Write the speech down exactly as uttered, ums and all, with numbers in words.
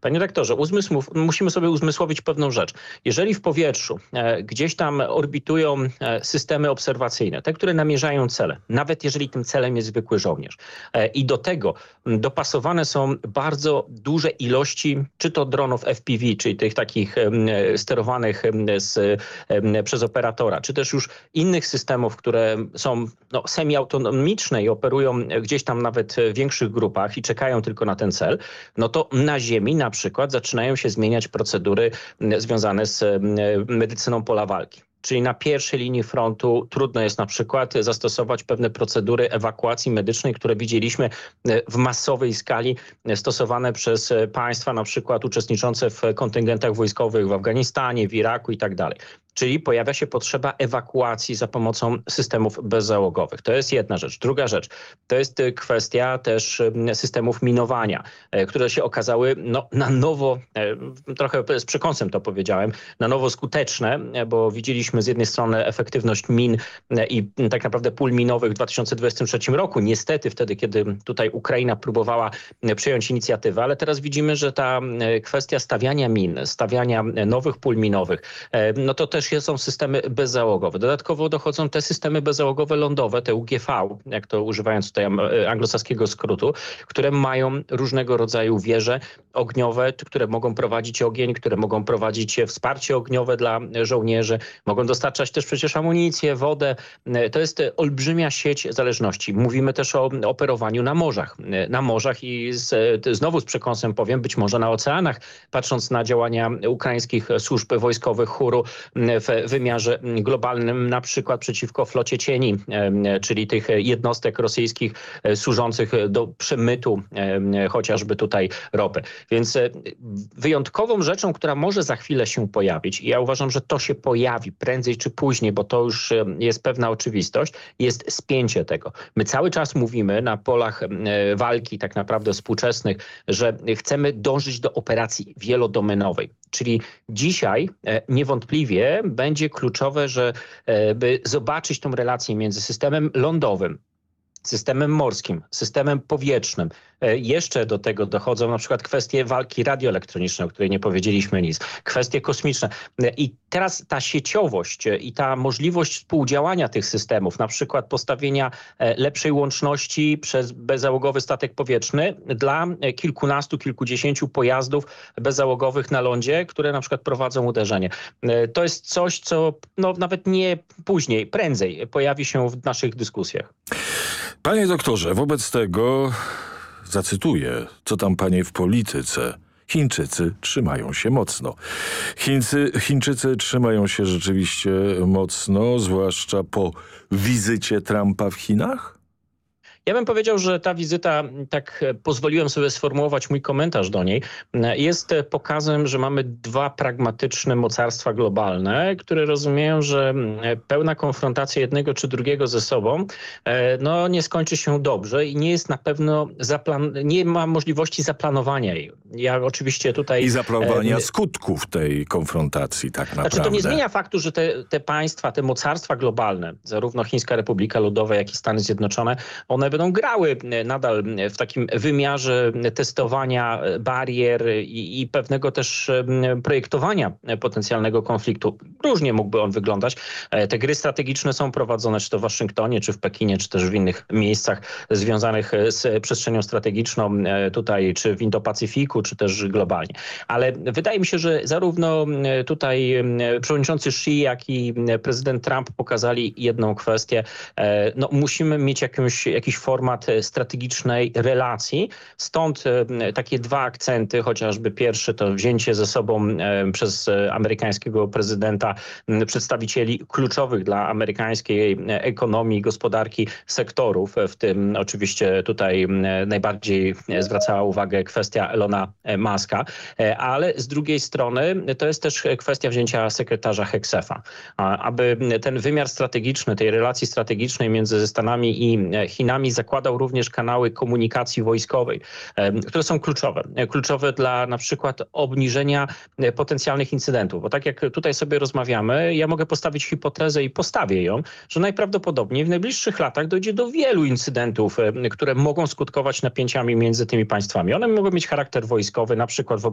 Panie rektorze, uzmysłów, musimy sobie uzmysłowić pewną rzecz. Jeżeli w powietrzu e, gdzieś tam orbitują e, systemy obserwacyjne, te, które namierzają cele, nawet jeżeli tym celem jest zwykły żołnierz, e, i do tego m, dopasowane są bardzo duże ilości, czy to dronów F P V, czyli tych takich e, sterowanych e, z, e, przez operatora, czy też już innych systemów, które są no, semi-autonomiczne i operują gdzieś tam nawet w większych grupach i czekają tylko na ten cel, no to na Ziemi na przykład zaczynają się zmieniać procedury związane z medycyną pola walki. Czyli na pierwszej linii frontu trudno jest na przykład zastosować pewne procedury ewakuacji medycznej, które widzieliśmy w masowej skali stosowane przez państwa na przykład uczestniczące w kontyngentach wojskowych w Afganistanie, w Iraku i tak dalej. Czyli pojawia się potrzeba ewakuacji za pomocą systemów bezzałogowych. To jest jedna rzecz. Druga rzecz to jest kwestia też systemów minowania, które się okazały no, na nowo, trochę z przekąsem to powiedziałem, na nowo skuteczne, bo widzieliśmy z jednej strony efektywność min i tak naprawdę pól minowych w dwa tysiące dwudziestym trzecim roku. Niestety wtedy, kiedy tutaj Ukraina próbowała przejąć inicjatywę, ale teraz widzimy, że ta kwestia stawiania min, stawiania nowych pól minowych, no to też są systemy bezzałogowe. Dodatkowo dochodzą te systemy bezzałogowe lądowe, te U G V, jak to używając tutaj anglosaskiego skrótu, które mają różnego rodzaju wieże ogniowe, które mogą prowadzić ogień, które mogą prowadzić wsparcie ogniowe dla żołnierzy, mogą dostarczać też przecież amunicję, wodę. To jest olbrzymia sieć zależności. Mówimy też o operowaniu na morzach. Na morzach i z, znowu z przekąsem powiem, być może na oceanach, patrząc na działania ukraińskich służb wojskowych chóru w wymiarze globalnym, na przykład przeciwko flocie cieni, czyli tych jednostek rosyjskich służących do przemytu chociażby tutaj ropy. Więc wyjątkową rzeczą, która może za chwilę się pojawić, i ja uważam, że to się pojawi prędzej czy później, bo to już jest pewna oczywistość, jest spięcie tego. My cały czas mówimy na polach walki tak naprawdę współczesnych, że chcemy dążyć do operacji wielodomenowej. Czyli dzisiaj niewątpliwie będzie kluczowe, że by zobaczyć tą relację między systemem lądowym, systemem morskim, systemem powietrznym. Jeszcze do tego dochodzą na przykład kwestie walki radioelektronicznej, o której nie powiedzieliśmy nic, kwestie kosmiczne. I teraz ta sieciowość i ta możliwość współdziałania tych systemów, na przykład postawienia lepszej łączności przez bezzałogowy statek powietrzny dla kilkunastu, kilkudziesięciu pojazdów bezzałogowych na lądzie, które na przykład prowadzą uderzenie. To jest coś, co no, nawet nie później, prędzej pojawi się w naszych dyskusjach. Panie doktorze, wobec tego zacytuję, co tam panie w polityce. Chińczycy trzymają się mocno. Chińcy, Chińczycy trzymają się rzeczywiście mocno, zwłaszcza po wizycie Trumpa w Chinach? Ja bym powiedział, że ta wizyta, tak pozwoliłem sobie sformułować mój komentarz do niej, jest pokazem, że mamy dwa pragmatyczne mocarstwa globalne, które rozumieją, że pełna konfrontacja jednego czy drugiego ze sobą no, nie skończy się dobrze i nie jest na pewno, zaplan- nie ma możliwości zaplanowania jej. Ja oczywiście tutaj... I zaplanowania e, skutków tej konfrontacji tak naprawdę. Znaczy to nie zmienia faktu, że te, te państwa, te mocarstwa globalne, zarówno Chińska Republika Ludowa, jak i Stany Zjednoczone, one będą grały nadal w takim wymiarze testowania barier i, i pewnego też projektowania potencjalnego konfliktu. Różnie mógłby on wyglądać. Te gry strategiczne są prowadzone czy to w Waszyngtonie, czy w Pekinie, czy też w innych miejscach związanych z przestrzenią strategiczną tutaj, czy w Indo-Pacyfiku, czy też globalnie. Ale wydaje mi się, że zarówno tutaj przewodniczący Xi, jak i prezydent Trump pokazali jedną kwestię. No, musimy mieć jakąś, jakiś format strategicznej relacji. Stąd takie dwa akcenty, chociażby pierwszy to wzięcie ze sobą przez amerykańskiego prezydenta przedstawicieli kluczowych dla amerykańskiej ekonomii, gospodarki sektorów, w tym oczywiście tutaj najbardziej zwracała uwagę kwestia Elona Muska, ale z drugiej strony to jest też kwestia wzięcia sekretarza Heksefa, aby ten wymiar strategiczny, tej relacji strategicznej między Stanami i Chinami zakładał również kanały komunikacji wojskowej, które są kluczowe. Kluczowe dla na przykład obniżenia potencjalnych incydentów, bo tak jak tutaj sobie rozmawiamy, ja mogę postawić hipotezę i postawię ją, że najprawdopodobniej w najbliższych latach dojdzie do wielu incydentów, które mogą skutkować napięciami między tymi państwami. One mogą mieć charakter wojskowy, na przykład w